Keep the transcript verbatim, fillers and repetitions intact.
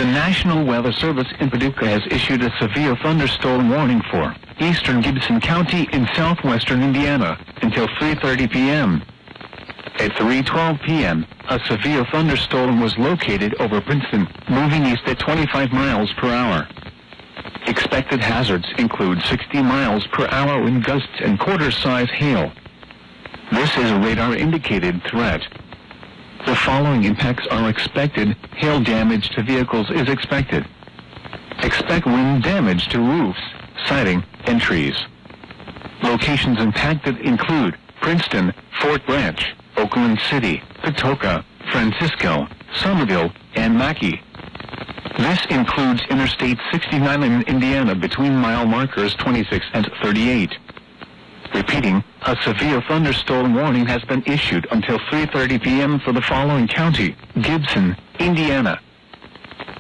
The National Weather Service in Paducah has issued a severe thunderstorm warning for eastern Gibson County in southwestern Indiana until three thirty p m At three twelve p m, a severe thunderstorm was located over Princeton, moving east at twenty-five miles per hour. Expected hazards include sixty miles per hour wind gusts and quarter-size hail. This is a radar-indicated threat. The following impacts are expected. Hail damage to vehicles is expected. Expect wind damage to roofs, siding, and trees. Locations impacted include Princeton, Fort Branch, Oakland City, Patoka, Francisco, Somerville, and Mackay. This includes Interstate sixty-nine in Indiana between mile markers twenty-six and thirty-eight. Repeating, a severe thunderstorm warning has been issued until three thirty p m for the following county: Gibson, Indiana,